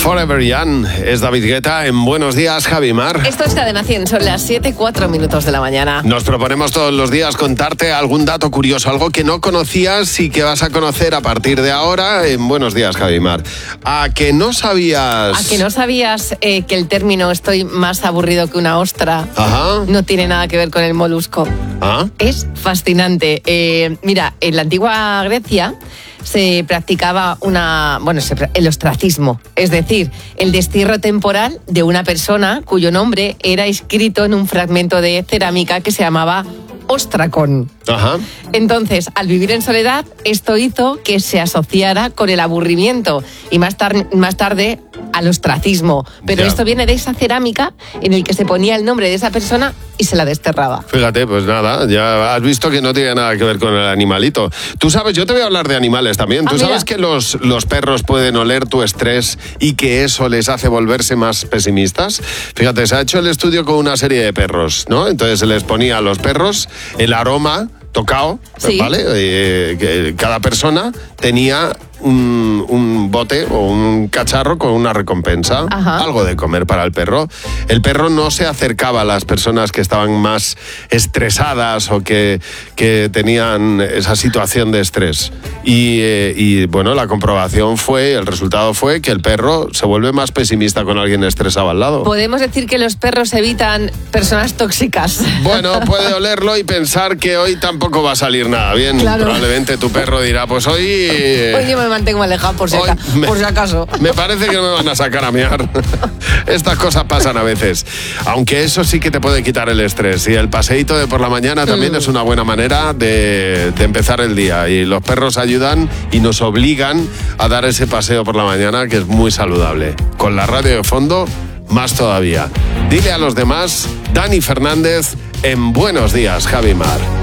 Forever Young es David Guetta en Buenos Días, Javi Mar. Esto es Cadena 100, son las 7:04 de la mañana. Nos proponemos todos los días contarte algún dato curioso, algo que no conocías y que vas a conocer a partir de ahora en Buenos Días, Javi Mar. ¿A que no sabías? ¿A que no sabías que el término estoy más aburrido que una ostra? Ajá. No tiene nada que ver con el molusco. ¿Ah? Es fascinante. Mira, en la antigua Grecia se practicaba el ostracismo, es decir, el destierro temporal de una persona cuyo nombre era escrito en un fragmento de cerámica que se llamaba ostracón. Ajá. Entonces, al vivir en soledad, esto hizo que se asociara con el aburrimiento y más tarde al ostracismo. Pero esto viene de esa cerámica en el que se ponía el nombre de esa persona y se la desterraba. Fíjate, pues nada, ya has visto que no tiene nada que ver con el animalito. Tú sabes, yo te voy a hablar de animales también. ¿Tú sabes que los perros pueden oler tu estrés y que eso les hace volverse más pesimistas? Fíjate, se ha hecho el estudio con una serie de perros, ¿no? Entonces se les ponía a los perros el aroma tocado, sí, ¿vale? Cada persona tenía un bote o un cacharro con una recompensa, algo de comer para el perro. El perro no se acercaba a las personas que estaban más estresadas o que tenían esa situación de estrés. Y bueno, la comprobación el resultado fue que el perro se vuelve más pesimista con alguien estresado al lado. ¿Podemos decir que los perros evitan personas tóxicas? Bueno, puede olerlo y pensar que hoy tampoco va a salir nada bien. Claro. Probablemente tu perro dirá, pues hoy... Hoy yo me mantengo alejado por si acaso. Me parece que no me van a sacar a mear. Estas cosas pasan a veces. Aunque eso sí que te puede quitar el estrés. Y el paseíto de por la mañana también es una buena manera de empezar el día. Y los perros ayudan y nos obligan a dar ese paseo por la mañana, que es muy saludable. Con la radio de fondo, más todavía. Dile a los demás, Dani Fernández en Buenos Días, Javi Mar.